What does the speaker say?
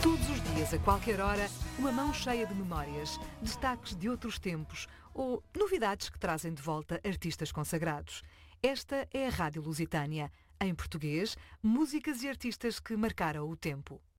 Todos os dias, a qualquer hora, uma mão cheia de memórias, destaques de outros tempos ou novidades que trazem de volta artistas consagrados. Esta é a Rádio Lusitânia. Em português, músicas e artistas que marcaram o tempo.